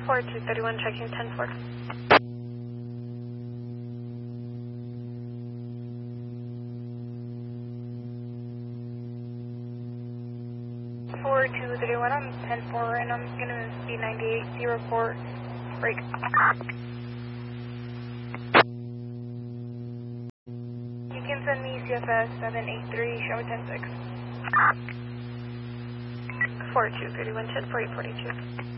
4231, checking 10-4. 4231, I'm 10-4, and I'm gonna be 98, 04, break. You can send me CFS 783, show 10-6. 4231, 10-4, 42.